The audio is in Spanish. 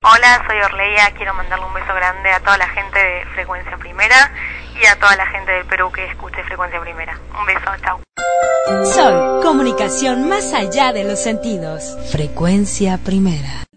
Hola, soy Orleia, quiero mandarle un beso grande a toda la gente de Frecuencia Primera y a toda la gente del Perú que escuche Frecuencia Primera. Un beso, chao. Sol, comunicación más allá de los sentidos. Frecuencia Primera.